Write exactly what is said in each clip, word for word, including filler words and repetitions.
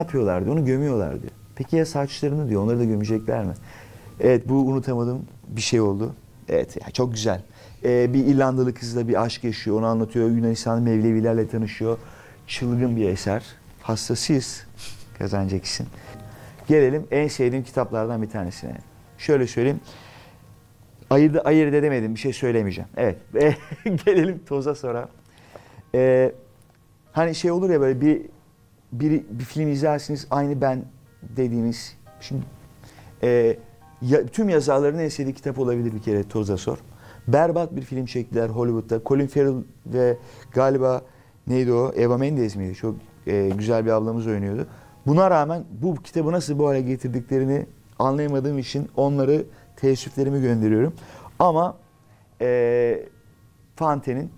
yapıyorlar diyor, onu gömüyorlar diyor. Peki ya saçlarını diyor, onları da gömecekler mi? Evet, bu unutamadığım bir şey oldu. Evet, ya çok güzel. Ee, bir İrlandalı kızla bir aşk yaşıyor, onu anlatıyor. Yunanistan Mevlevilerle tanışıyor. Çılgın bir eser. Hastasıyız kazanacaksın. Gelelim en sevdiğim kitaplardan bir tanesine. Şöyle söyleyeyim. Ayırdı, ayırt edemedim, bir şey söylemeyeceğim. Evet, gelelim Toza Sonra. Ee, hani şey olur ya böyle bir, bir, bir film izlersiniz, aynı ben dediğiniz. Şimdi e, ya, tüm yazarların en sevdiği kitap olabilir bir kere Toza Sor. Berbat bir film çektiler Hollywood'da. Colin Farrell ve galiba neydi o? Eva Mendes miydi? Çok e, güzel bir ablamız oynuyordu. Buna rağmen bu kitabı nasıl bu hale getirdiklerini anlayamadığım için onları teessüflerimi gönderiyorum. Ama e, Fante'nin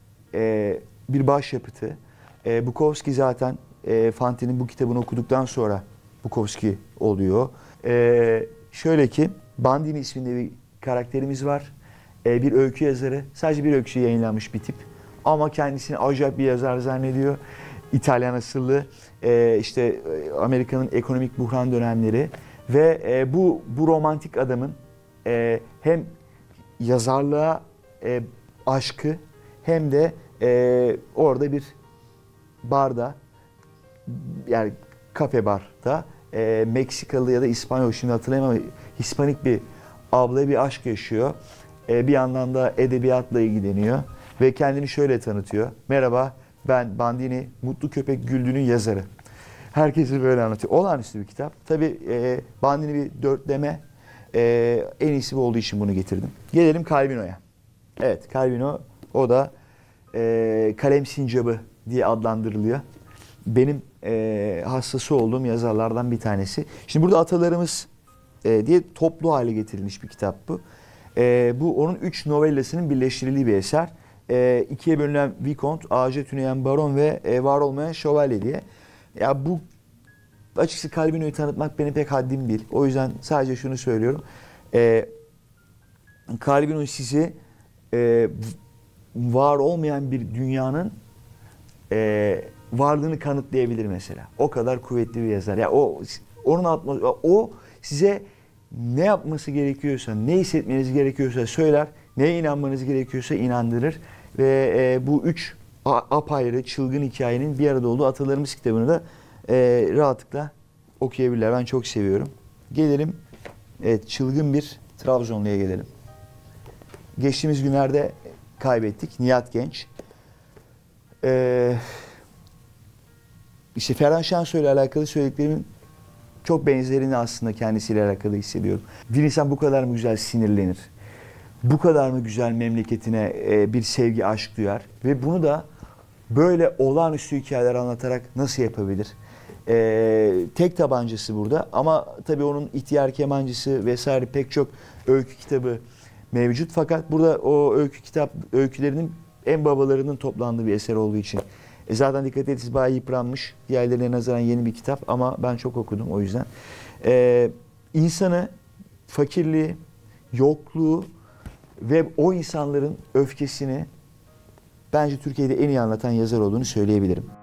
e, bir başyapıtı. E, Bukowski zaten e, Fante'nin bu kitabını okuduktan sonra Bukowski oluyor. E, şöyle ki Bandini isminde bir karakterimiz var. E, bir öykü yazarı. Sadece bir öyküsü yayınlanmış bir tip. Ama kendisini acayip bir yazar zannediyor. İtalyan asıllı. E, işte Amerika'nın ekonomik buhran dönemleri. Ve e, bu, bu romantik adamın e, hem yazarlığa e, aşkı hem de e, orada bir barda, yani kafe barda e, Meksikalı ya da İspanyol, şimdi hatırlayamam ama Hispanik bir abla bir aşk yaşıyor. E, bir yandan da edebiyatla ilgileniyor ve kendini şöyle tanıtıyor. Merhaba, ben Bandini, Mutlu Köpek Güldü'nün yazarı. Herkesi böyle anlatıyor. Olağanüstü bir kitap. Tabii e, Bandini bir dörtleme. E, en iyisi bu olduğu için bunu getirdim. Gelelim Calvino'ya. Evet, Calvino, o da e, kalem sincabı diye adlandırılıyor. Benim e, hastası olduğum yazarlardan bir tanesi. Şimdi burada atalarımız e, diye toplu hale getirilmiş bir kitap bu. E, bu onun üç novellasının birleştirildiği bir eser. E, ikiye bölünen Vicomte, Ağaca Tüneyen Baron ve e, Var Olmayan Şövalye diye. Ya bu açıkçası Calvino'yu tanıtmak benim pek haddim değil. O yüzden sadece şunu söylüyorum. E, Calvino sizi e, var olmayan bir dünyanın e, varlığını kanıtlayabilir mesela. O kadar kuvvetli bir yazar. Ya o onun atması, o size ne yapması gerekiyorsa, ne hissetmeniz gerekiyorsa söyler, neye inanmanız gerekiyorsa inandırır ve e, bu üç apayrı çılgın hikayenin bir arada olduğu Atalarımız kitabını da e, rahatlıkla okuyabilirler. Ben çok seviyorum. Gelelim, evet, çılgın bir Trabzonlu'ya gelelim. Geçtiğimiz günlerde kaybettik Nihat Genç. Ee, işte Ferhan Şensoy ile alakalı söylediklerimin çok benzerini aslında kendisiyle alakalı hissediyorum. Bir insan bu kadar mı güzel sinirlenir? Bu kadar mı güzel memleketine e, bir sevgi, aşk duyar? Ve bunu da böyle olağanüstü hikayeler anlatarak nasıl yapabilir? Ee, tek tabancası burada ama tabii onun ihtiyar kemancısı vesaire pek çok öykü kitabı mevcut. Fakat burada o öykü kitap öykülerinin en babalarının toplandığı bir eser olduğu için. E zaten dikkat etseniz bayağı yıpranmış. Diğerlerine nazaran yeni bir kitap ama ben çok okudum o yüzden. Ee, insanı, fakirliği, yokluğu ve o insanların öfkesini bence Türkiye'de en iyi anlatan yazar olduğunu söyleyebilirim.